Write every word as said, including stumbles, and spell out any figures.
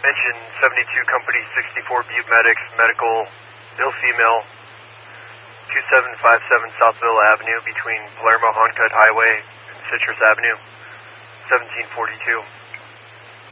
Engine seventy-two Company sixty-four Butte Medics, medical, ill female, two seven five seven Southville Avenue between Palermo Honcut Highway and Citrus Avenue, seventeen forty-two.